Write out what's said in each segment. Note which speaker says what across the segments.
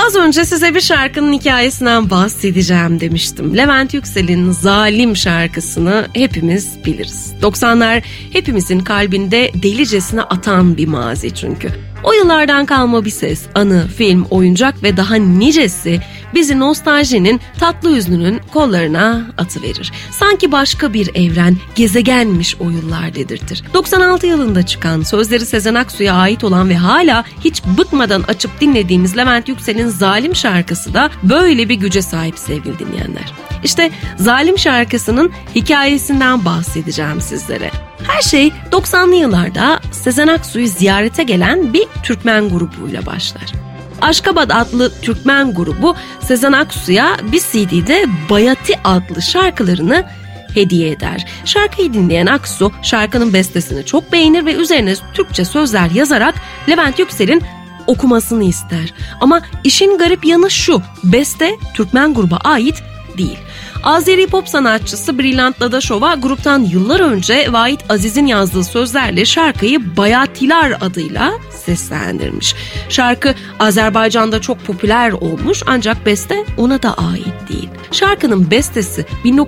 Speaker 1: Az önce size bir şarkının hikayesinden bahsedeceğim demiştim. Levent Yüksel'in Zalim şarkısını hepimiz biliriz. 90'lar hepimizin kalbinde delicesine atan bir mazi çünkü. O yıllardan kalma bir ses, anı, film, oyuncak ve daha nicesi bizi nostaljinin tatlı hüznünün kollarına atıverir. Sanki başka bir evren, gezegenmiş o yıllar dedirtir. 96 yılında çıkan, sözleri Sezen Aksu'ya ait olan ve hala hiç bıkmadan açıp dinlediğimiz Levent Yüksel'in Zalim şarkısı da böyle bir güce sahip sevgili dinleyenler. İşte Zalim şarkısının hikayesinden bahsedeceğim sizlere. Her şey 90'lı yıllarda Sezen Aksu'yu ziyarete gelen bir Türkmen grubuyla başlar. Aşkabat adlı Türkmen grubu Sezen Aksu'ya bir CD'de Bayati adlı şarkılarını hediye eder. Şarkıyı dinleyen Aksu şarkının bestesini çok beğenir ve üzerine Türkçe sözler yazarak Levent Yüksel'in okumasını ister. Ama işin garip yanı şu, beste Türkmen gruba ait değil. Azeri pop sanatçısı Brilliant Dadaşova gruptan yıllar önce Vahit Aziz'in yazdığı sözlerle şarkıyı Bayatiler adıyla seslendirmiş. Şarkı Azerbaycan'da çok popüler olmuş ancak beste ona da ait değil. Şarkının bestesi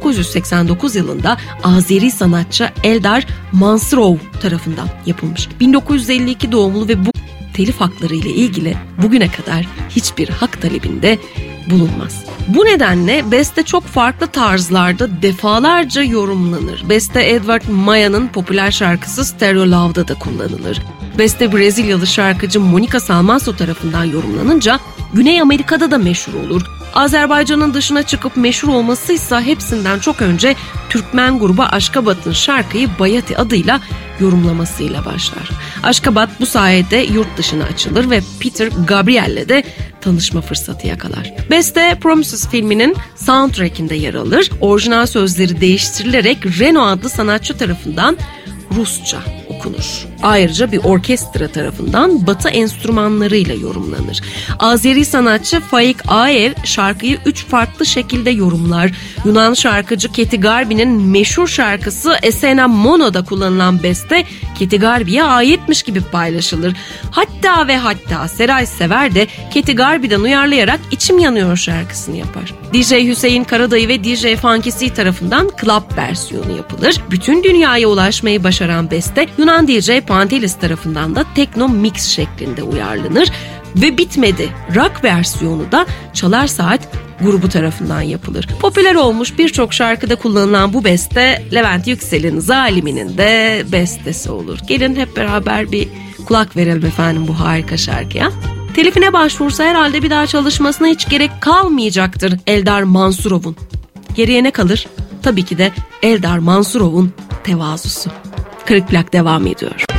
Speaker 1: 1989 yılında Azeri sanatçı Eldar Mansurov tarafından yapılmış. 1952 doğumlu ve bu telif hakları ile ilgili bugüne kadar hiçbir hak talebinde bulunmaz. Bu nedenle beste çok farklı tarzlarda defalarca yorumlanır. Beste Edward Maya'nın popüler şarkısı Stereo Love'da da kullanılır. Beste Brezilyalı şarkıcı Monica Salmaso tarafından yorumlanınca Güney Amerika'da da meşhur olur. Azerbaycan'ın dışına çıkıp meşhur olmasıysa hepsinden çok önce Türkmen grubu Aşkabat'ın şarkıyı Bayati adıyla yorumlamasıyla başlar. Aşkabat bu sayede yurt dışına açılır ve Peter Gabriel'le de tanışma fırsatı yakalar. Beste Promises filminin soundtrack'inde yer alır. Orijinal sözleri değiştirilerek Reno adlı sanatçı tarafından Rusça okunur. Ayrıca bir orkestra tarafından Batı enstrümanlarıyla yorumlanır. Azeri sanatçı Faik Aev şarkıyı 3 farklı şekilde yorumlar. Yunan şarkıcı Keti Garbi'nin meşhur şarkısı Esena Mono'da kullanılan beste Keti Garbi'ye aitmiş gibi paylaşılır. Hatta Seray Sever de Keti Garbi'den uyarlayarak İçim Yanıyor şarkısını yapar. DJ Hüseyin Karadayı ve DJ Funky C tarafından club versiyonu yapılır. Bütün dünyaya ulaşmayı başaran beste Yunan DJ Pantelis tarafından da tekno mix şeklinde uyarlanır ve bitmedi. Rock versiyonu da Çalar Saat grubu tarafından yapılır. Popüler olmuş birçok şarkıda kullanılan bu beste Levent Yüksel'in Zalim'inin de bestesi olur. Gelin hep beraber bir kulak verelim efendim bu harika şarkıya. Telifine başvursa herhalde bir daha çalışmasına hiç gerek kalmayacaktır Eldar Mansurov'un. Geriye ne kalır? Tabii ki de Eldar Mansurov'un tevazusu. Kırık Plak devam ediyor.